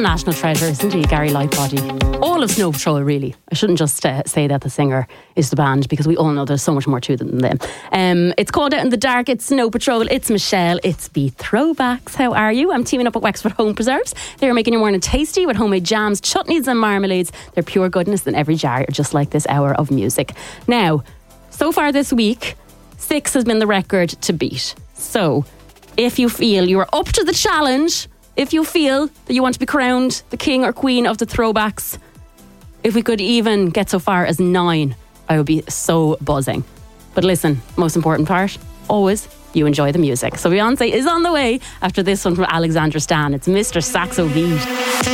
national treasure, isn't he, Gary Lightbody? All of Snow Patrol, really. I shouldn't just say that the singer is the band, because we all know there's so much more to them than them. It's called Out in the Dark, it's Snow Patrol, it's Michelle, it's the Throwbacks. How are you? I'm teaming up with Wexford Home Preserves. They're making your morning tasty with homemade jams, chutneys and marmalades. They're pure goodness in every jar, just like this hour of music. Now, so far this week, 6 has been the record to beat. So, if you feel you are up to the challenge, if you feel that you want to be crowned the king or queen of the throwbacks, if we could even get so far as 9, I would be so buzzing. But listen, most important part, always, you enjoy the music. So Beyonce is on the way after this one from Alexandra Stan. It's Mr. Saxo Beat.